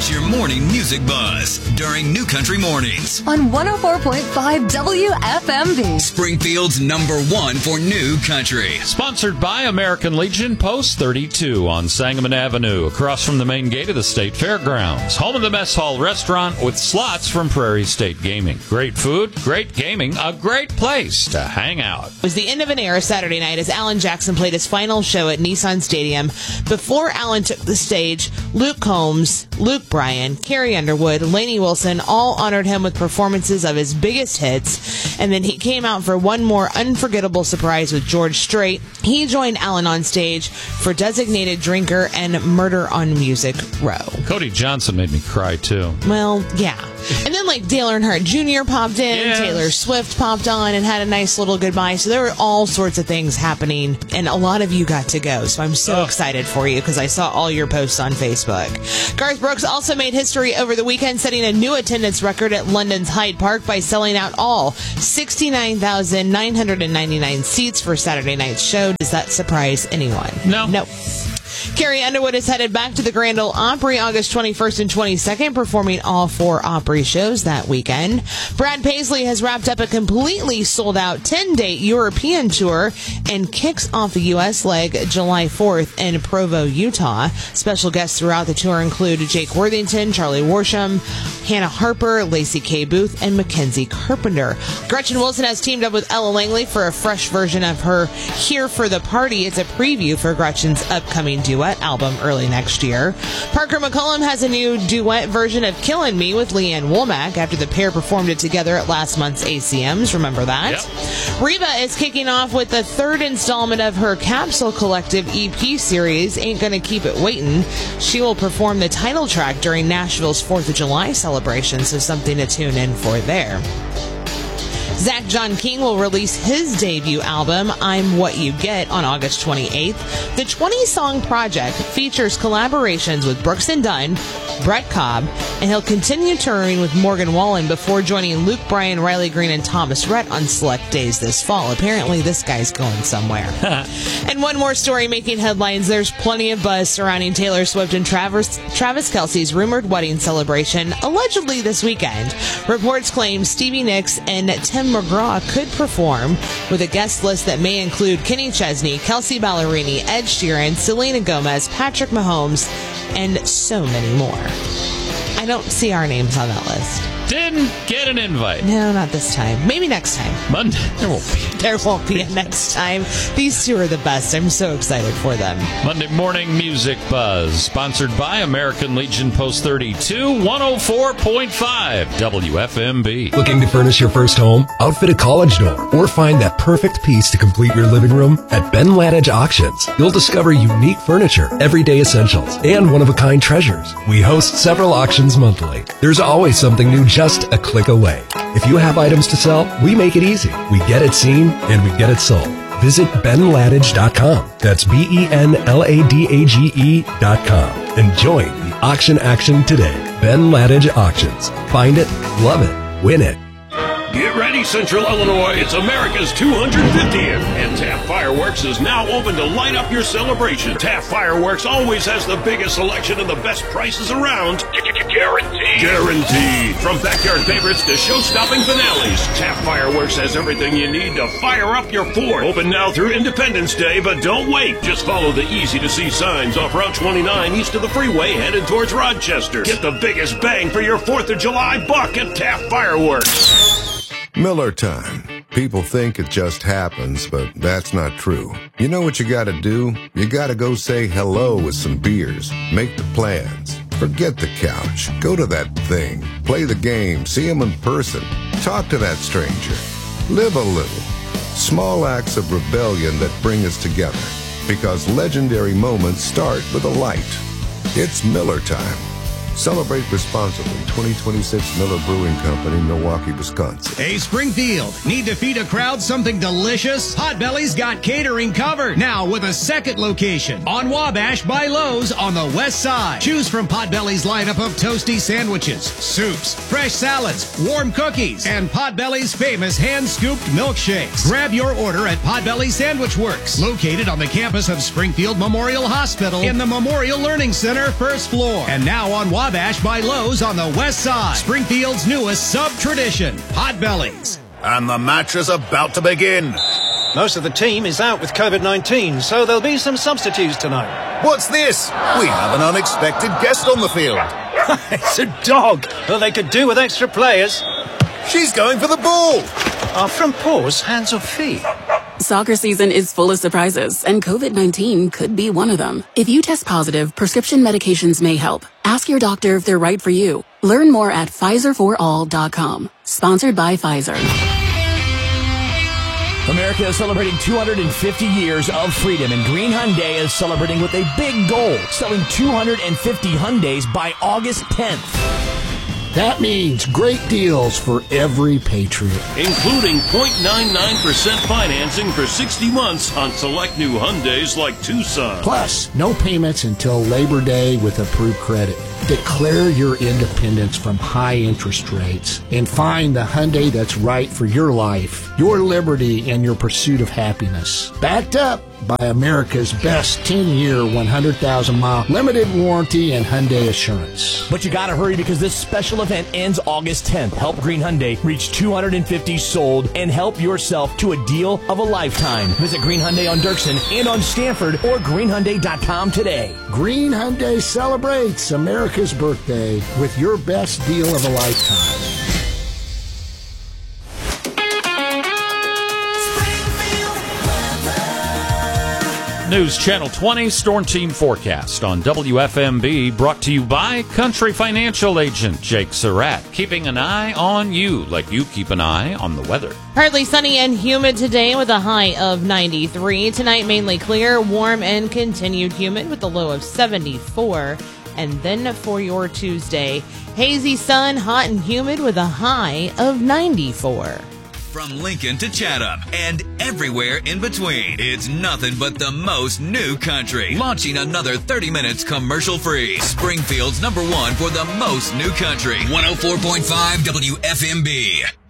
Catch your morning music buzz during New Country Mornings on 104.5 WFMB. Springfield's #1 for New Country. Sponsored by American Legion, Post 32 on Sangamon Avenue, across from the main gate of the State Fairgrounds. Home of the Mess Hall Restaurant with slots from Prairie State Gaming. Great food, great gaming, a great place to hang out. It was the end of an era Saturday night as Alan Jackson played his final show at Nissan Stadium. Before Alan took the stage, Luke Combs, Luke Bryan, Carrie Underwood, Lainey Wilson all honored him with performances of his biggest hits. And then he came out for one more unforgettable surprise with George Strait. He joined Alan on stage for Designated Drinker and Murder on Music Row. Cody Johnson made me cry, too. Well, yeah. And then, Dale Earnhardt Jr. popped in, yes. Taylor Swift popped on and had a nice little goodbye. So there were all sorts of things happening, and a lot of you got to go. So I'm so excited for you because I saw all your posts on Facebook. Garth Brooks also made history over the weekend, setting a new attendance record at London's Hyde Park by selling out all 69,999 seats for Saturday night's show. Does that surprise anyone? No. Nope. Carrie Underwood is headed back to the Grand Ole Opry August 21st and 22nd, performing all 4 Opry shows that weekend. Brad Paisley has wrapped up a completely sold-out 10-date European tour and kicks off the U.S. leg July 4th in Provo, Utah. Special guests throughout the tour include Jake Worthington, Charlie Worsham, Hannah Harper, Lacey K. Booth, and Mackenzie Carpenter. Gretchen Wilson has teamed up with Ella Langley for a fresh version of her Here for the Party. It's a preview for Gretchen's upcoming duet album early next year. Parker McCollum has a new duet version of Killin' Me with Leanne Womack after the pair performed it together at last month's ACMs. Remember that? Yep. Reba is kicking off with the 3rd installment of her Capsule Collective EP series, Ain't Gonna Keep It Waitin'. She will perform the title track during Nashville's 4th of July celebration, so something to tune in for there. Zach John King will release his debut album, I'm What You Get, on August 28th. The 20-song project features collaborations with Brooks and Dunn, Brett Cobb, and he'll continue touring with Morgan Wallen before joining Luke Bryan, Riley Green, and Thomas Rhett on select days this fall. Apparently, this guy's going somewhere. And one more story making headlines. There's plenty of buzz surrounding Taylor Swift and Travis Kelce's rumored wedding celebration, allegedly this weekend. Reports claim Stevie Nicks and Tim McGraw could perform, with a guest list that may include Kenny Chesney, Kelsey Ballerini, Ed Sheeran, Selena Gomez, Patrick Mahomes, and so many more. I don't see our names on that list. Didn't get an invite. No, not this time. Maybe next time. Monday. There won't be a next time. These two are the best. I'm so excited for them. Monday Morning Music Buzz, sponsored by American Legion, Post 32, 104.5 WFMB. Looking to furnish your first home, outfit a college dorm, or find that perfect piece to complete your living room? At Ben Ladage Auctions, you'll discover unique furniture, everyday essentials, and one-of-a-kind treasures. We host several auctions monthly. There's always something new just a click away. If you have items to sell, we make it easy. We get it seen, and we get it sold. Visit benladage.com. That's BenLadage.com. And join the auction action today. Ben Ladage Auctions. Find it, love it, win it. Get ready, Central Illinois. It's America's 250th. And Taft Fireworks is now open to light up your celebration. Taft Fireworks always has the biggest selection and the best prices around. Guaranteed. Guaranteed. From backyard favorites to show-stopping finales, Taft Fireworks has everything you need to fire up your 4th. Open now through Independence Day, but don't wait. Just follow the easy-to-see signs off Route 29 east of the freeway headed towards Rochester. Get the biggest bang for your 4th of July buck at Taft Fireworks. Miller time. People think it just happens, but that's not true. You know what you gotta do? You gotta go say hello with some beers. Make the plans. Forget the couch. Go to that thing. Play the game. See him in person. Talk to that stranger. Live a little. Small acts of rebellion that bring us together. Because legendary moments start with a light. It's Miller time. Celebrate responsibly. 2026 Miller Brewing Company, Milwaukee, Wisconsin. Hey, Springfield, need to feed a crowd something delicious? Potbelly's got catering covered. Now with a second location on Wabash by Lowe's on the west side. Choose from Potbelly's lineup of toasty sandwiches, soups, fresh salads, warm cookies, and Potbelly's famous hand-scooped milkshakes. Grab your order at Potbelly Sandwich Works, located on the campus of Springfield Memorial Hospital in the Memorial Learning Center, first floor. And now on Wabash by Lowe's on the west side. Springfield's newest sub-tradition, Potbellies. And the match is about to begin. Most of the team is out with COVID-19, so there'll be some substitutes tonight. What's this? We have an unexpected guest on the field. It's a dog. Well, they could do with extra players. She's going for the ball. Are front paws hands or feet? Soccer season is full of surprises, and COVID-19 could be one of them. If you test positive, prescription medications may help. Ask your doctor if they're right for you. Learn more at PfizerForAll.com. Sponsored by Pfizer. America is celebrating 250 years of freedom, and Green Hyundai is celebrating with a big goal, selling 250 Hyundais by August 10th. That means great deals for every Patriot. Including 0.99% financing for 60 months on select new Hyundais like Tucson. Plus, no payments until Labor Day with approved credit. Declare your independence from high interest rates and find the Hyundai that's right for your life, your liberty, and your pursuit of happiness. Backed up by America's best 10-year, 100,000-mile limited warranty and Hyundai Assurance. But you gotta hurry because this special event ends August 10th. Help Green Hyundai reach 250 sold and help yourself to a deal of a lifetime. Visit Green Hyundai on Dirksen and on Stanford or greenhyundai.com today. Green Hyundai celebrates America's birthday with your best deal of a lifetime. News Channel 20 Storm Team Forecast on WFMB, brought to you by Country Financial Agent Jake Surratt, keeping an eye on you like you keep an eye on the weather. Partly sunny and humid today with a high of 93. Tonight mainly clear, warm and continued humid with a low of 74. And then for your Tuesday, hazy sun, hot and humid with a high of 94. From Lincoln to Chatham and everywhere in between, it's nothing but the most new country. Launching another 30 minutes commercial-free. Springfield's #1 for the most new country. 104.5 WFMB.